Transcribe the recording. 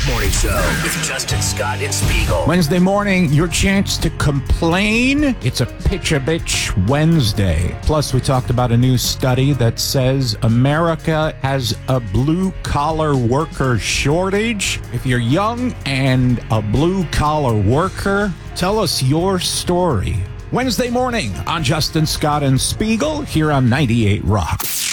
Morning Show with Justin Scott and Spiegel. Wednesday morning, your chance to complain. It's a Pitch a Bitch Wednesday. Plus, we talked about a new study that says America has a blue-collar worker shortage. If you're young and a blue-collar worker, tell us your story. Wednesday morning on Justin Scott and Spiegel here on 98 Rock.